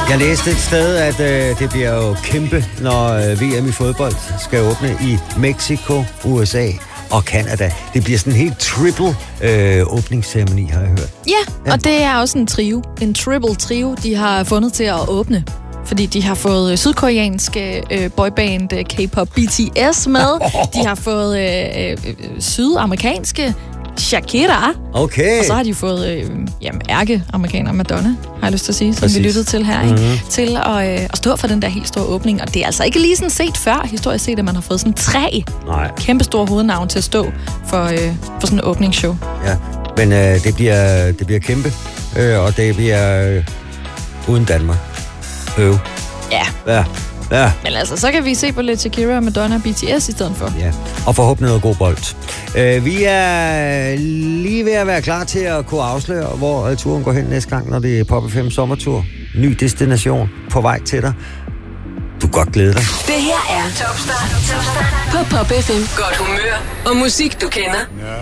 Jeg læste et sted, at det bliver jo kæmpe, når VM i fodbold skal åbne i Mexico, USA og Canada. Det bliver sådan en helt triple åbningsceremoni, har jeg hørt. Ja, og det er også en trio. En triple trio, de har fundet til at åbne. Fordi de har fået sydkoreanske boyband K-pop BTS med. De har fået sydamerikanske Shakira. Okay. Og så har de fået ærke-amerikaner Madonna, har jeg lyst til at sige, som Præcis. vi lyttede til her, ikke? Til at stå for den der helt store åbning. Og det er altså ikke lige sådan set før, historisk set, at man har fået sådan 3 kæmpestore hovednavn til at stå for sådan en åbningsshow. Ja, men det bliver kæmpe, og det bliver uden Danmark. Ja. Men altså, så kan vi se på lidt Shakira, Madonna og BTS i stedet for. Ja, og forhåbentlig noget god bold. Vi er lige ved at være klar til at kunne afsløre, hvor turen går hen næste gang, når det er Pop FM sommertur. Ny destination på vej til dig. Du kan godt glæde dig. Det her er Top Start på Pop FM. Godt humør og musik, du kender.